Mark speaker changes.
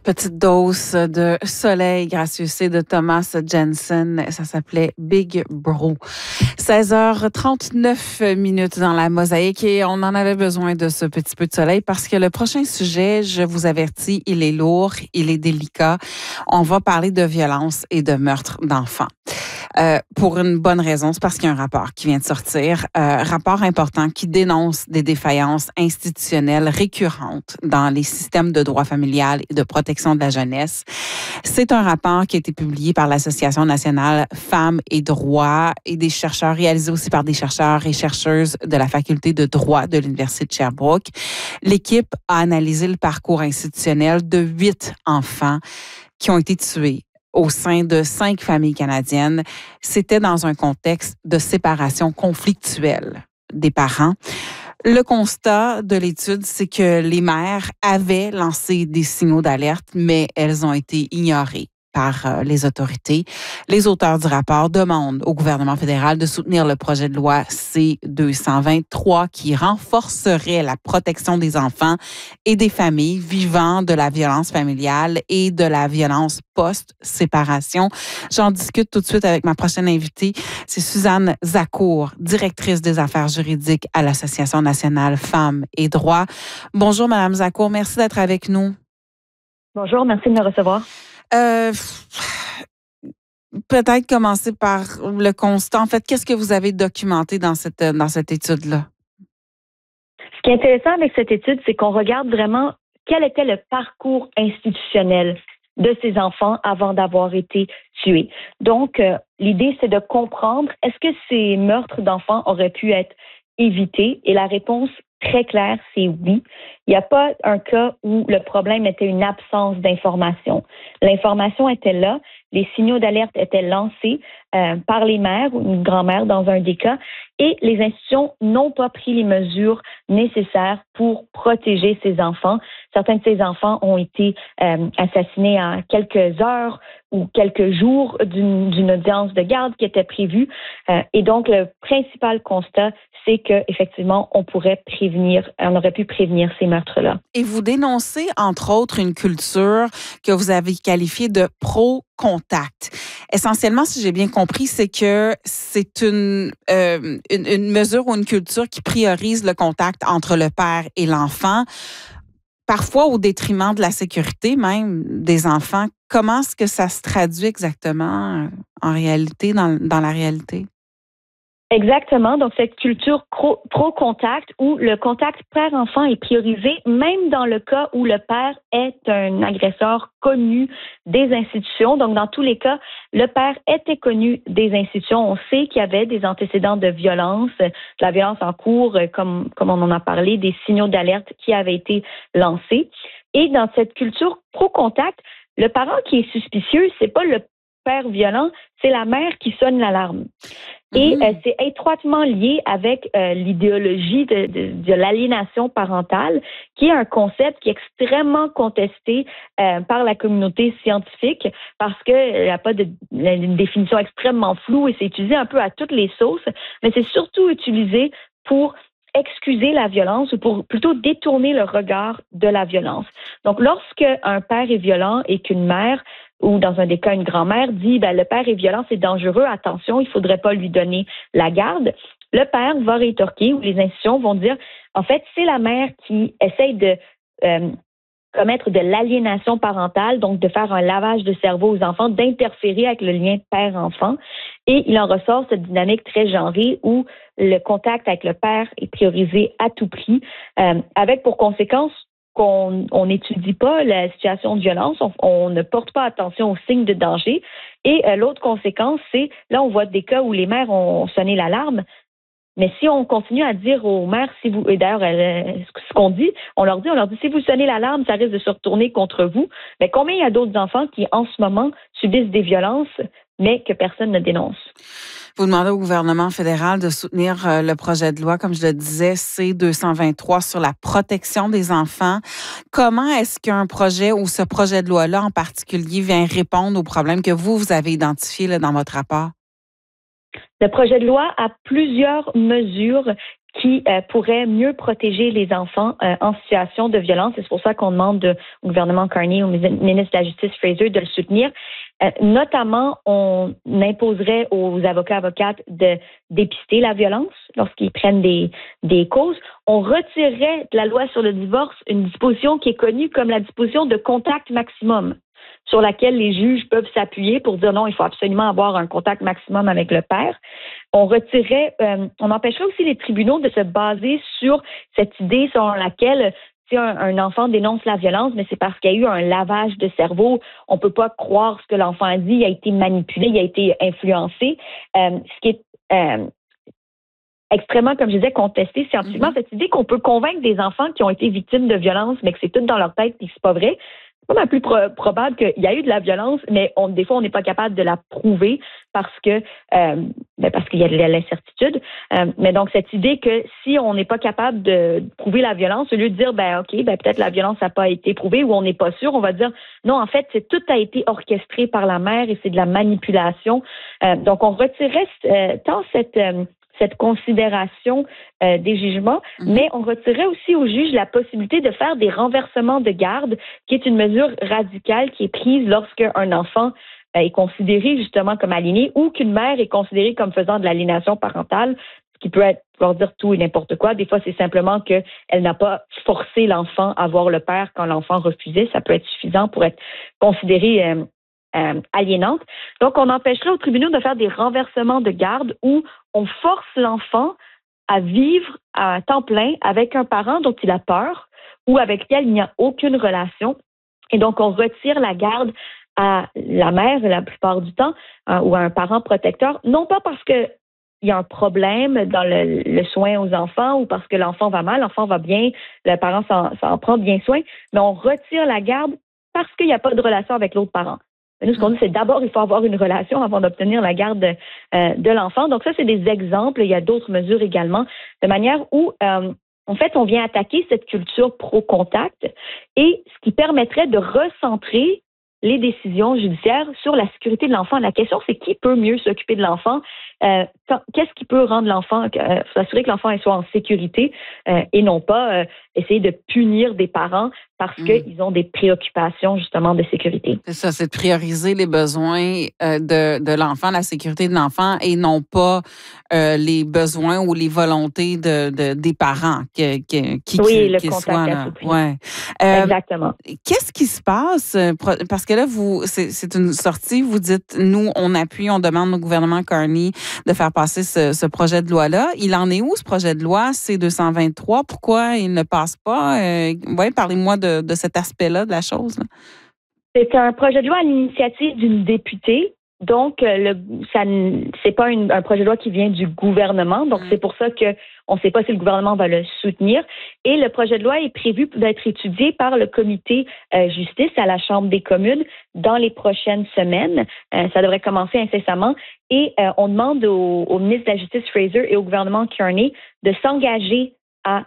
Speaker 1: Petite dose de soleil gracieuseté de Thomas Jensen. Ça s'appelait Big Bro. 16h39 dans la mosaïque et on en avait besoin de ce petit peu de soleil parce que le prochain sujet, je vous avertis, il est lourd, il est délicat. On va parler de violence et de meurtre d'enfants. Pour une bonne raison, c'est parce qu'il y a un rapport qui vient de sortir, rapport important qui dénonce des défaillances institutionnelles récurrentes dans les systèmes de droit familial et de protection de la jeunesse. C'est un rapport qui a été publié par l'Association nationale Femmes et Droits et des chercheurs, réalisé aussi par des chercheurs et chercheuses de la faculté de droit de l'Université de Sherbrooke. L'équipe a analysé le parcours institutionnel de 8 enfants qui ont été tués au sein de 5 familles canadiennes. C'était dans un contexte de séparation conflictuelle des parents. Le constat de l'étude, c'est que les mères avaient lancé des signaux d'alerte, mais elles ont été ignorées par les autorités. Les auteurs du rapport demandent au gouvernement fédéral de soutenir le projet de loi C-223 qui renforcerait la protection des enfants et des familles vivant de la violence familiale et de la violence post-séparation. J'en discute tout de suite avec ma prochaine invitée. C'est Suzanne Zacour, directrice des affaires juridiques à l'Association nationale Femmes et Droits. Bonjour, Madame Zacour. Merci d'être avec nous.
Speaker 2: Bonjour, merci de me recevoir.
Speaker 1: Peut-être commencer par le constat. En fait, qu'est-ce que vous avez documenté dans cette étude-là?
Speaker 2: Ce qui est intéressant avec cette étude, c'est qu'on regarde vraiment quel était le parcours institutionnel de ces enfants avant d'avoir été tués. Donc, l'idée, c'est de comprendre, est-ce que ces meurtres d'enfants auraient pu être évités? Et la réponse très claire, c'est oui. Il n'y a pas un cas où le problème était une absence d'information. L'information était là, les signaux d'alerte étaient lancés par les mères ou une grand-mère dans un des cas, et les institutions n'ont pas pris les mesures nécessaires pour protéger ces enfants. Certains de ces enfants ont été assassinés à quelques heures ou quelques jours d'une audience de garde qui était prévue. Et donc, le principal constat, c'est qu'effectivement, on aurait pu prévenir ces meurtres-là.
Speaker 1: Et vous dénoncez, entre autres, une culture que vous avez qualifiée de pro-contact. Essentiellement, si j'ai bien compris, c'est que c'est une mesure ou une culture qui priorise le contact entre le père et l'enfant, parfois au détriment de la sécurité même des enfants. Comment est-ce que ça se traduit exactement en réalité, dans la réalité?
Speaker 2: Exactement. Donc, cette culture pro-contact où le contact père-enfant est priorisé, même dans le cas où le père est un agresseur connu des institutions. Donc, dans tous les cas, le père était connu des institutions. On sait qu'il y avait des antécédents de violence, de la violence en cours, comme on en a parlé, des signaux d'alerte qui avaient été lancés. Et dans cette culture pro-contact, le parent qui est suspicieux, c'est pas le père violent, c'est la mère qui sonne l'alarme. Et c'est étroitement lié avec l'idéologie de l'aliénation parentale, qui est un concept qui est extrêmement contesté par la communauté scientifique parce qu'il n'y a pas une définition extrêmement floue et c'est utilisé un peu à toutes les sauces, mais c'est surtout utilisé pour excuser la violence ou pour plutôt détourner le regard de la violence. Donc, lorsque un père est violent et qu'une mère ou dans un des cas, une grand-mère dit le père est violent, c'est dangereux, attention, il ne faudrait pas lui donner la garde. Le père va rétorquer ou les institutions vont dire, en fait, c'est la mère qui essaye de commettre de l'aliénation parentale, donc de faire un lavage de cerveau aux enfants, d'interférer avec le lien père-enfant. Et il en ressort cette dynamique très genrée où le contact avec le père est priorisé à tout prix, avec pour conséquence qu'on n'étudie pas la situation de violence, on ne porte pas attention aux signes de danger. Et l'autre conséquence, c'est, là, on voit des cas où les mères ont sonné l'alarme, mais si on continue à dire aux mères, et d'ailleurs, ce qu'on dit, on leur dit, si vous sonnez l'alarme, ça risque de se retourner contre vous. Mais combien il y a d'autres enfants qui, en ce moment, subissent des violences, mais que personne ne dénonce?
Speaker 1: Vous demandez au gouvernement fédéral de soutenir le projet de loi, comme je le disais, C-223 sur la protection des enfants. Comment est-ce qu'un projet ou ce projet de loi-là en particulier vient répondre aux problèmes que vous avez identifiés là, dans votre rapport?
Speaker 2: Le projet de loi a plusieurs mesures qui pourraient mieux protéger les enfants en situation de violence. C'est pour ça qu'on demande au gouvernement Carney, au ministre de la Justice Fraser, de le soutenir. Notamment, on imposerait aux avocates de dépister la violence lorsqu'ils prennent des causes. On retirerait de la loi sur le divorce une disposition qui est connue comme la disposition de contact maximum, sur laquelle les juges peuvent s'appuyer pour dire non, il faut absolument avoir un contact maximum avec le père. On empêcherait aussi les tribunaux de se baser sur cette idée selon laquelle si un enfant dénonce la violence, mais c'est parce qu'il y a eu un lavage de cerveau. On peut pas croire ce que l'enfant a dit, il a été manipulé, il a été influencé. Ce qui est extrêmement, comme je disais, contesté scientifiquement, cette idée qu'on peut convaincre des enfants qui ont été victimes de violence, mais que c'est tout dans leur tête et que c'est pas vrai. C'est pas mal plus probable qu'il y a eu de la violence, mais des fois, on n'est pas capable de la prouver parce qu'il y a de l'incertitude. Mais donc, cette idée que si on n'est pas capable de prouver la violence, au lieu de dire, peut-être la violence n'a pas été prouvée ou on n'est pas sûr, on va dire, non, en fait, tout a été orchestré par la mère et c'est de la manipulation. Donc, on retirerait tant cette considération des jugements, mais on retirait aussi aux juges la possibilité de faire des renversements de garde, qui est une mesure radicale qui est prise lorsqu'un enfant est considéré justement comme aliéné ou qu'une mère est considérée comme faisant de l'aliénation parentale, ce qui peut vouloir dire tout et n'importe quoi. Des fois, c'est simplement qu'elle n'a pas forcé l'enfant à voir le père quand l'enfant refusait. Ça peut être suffisant pour être considéré aliénante. Donc, on empêcherait aux tribunaux de faire des renversements de garde où on force l'enfant à vivre à temps plein avec un parent dont il a peur ou avec lequel il n'y a aucune relation. Et donc, on retire la garde à la mère la plupart du temps ou à un parent protecteur, non pas parce que il y a un problème dans le soin aux enfants ou parce que l'enfant va mal, l'enfant va bien, le parent s'en prend bien soin, mais on retire la garde parce qu'il n'y a pas de relation avec l'autre parent. Nous, ce qu'on dit, c'est d'abord, il faut avoir une relation avant d'obtenir la garde de l'enfant. Donc ça, c'est des exemples. Il y a d'autres mesures également, de manière où, en fait, on vient attaquer cette culture pro-contact et ce qui permettrait de recentrer les décisions judiciaires sur la sécurité de l'enfant. La question, c'est qui peut mieux s'occuper de l'enfant? Qu'est-ce qui peut rendre l'enfant, s'assurer que l'enfant soit en sécurité et non pas essayer de punir des parents parce qu'ils ont des préoccupations justement de sécurité.
Speaker 1: C'est ça, c'est de prioriser les besoins de l'enfant, la sécurité de l'enfant et non pas les besoins ou les volontés des parents
Speaker 2: le contact à tout prix.
Speaker 1: Ouais.
Speaker 2: Exactement.
Speaker 1: Qu'est-ce qui se passe? Parce que là, c'est une sortie, vous dites, nous, on demande au gouvernement Carney de faire passer ce projet de loi-là. Il en est où, ce projet de loi C-223? Pourquoi il ne passe pas? Parlez-moi de cet aspect-là de la chose. Là.
Speaker 2: C'est un projet de loi à l'initiative d'une députée. Donc, c'est pas un projet de loi qui vient du gouvernement. Donc, c'est pour ça qu'on ne sait pas si le gouvernement va le soutenir. Et le projet de loi est prévu d'être étudié par le comité justice à la Chambre des communes dans les prochaines semaines. Ça devrait commencer incessamment. Et on demande au ministre de la Justice Fraser et au gouvernement Carney de s'engager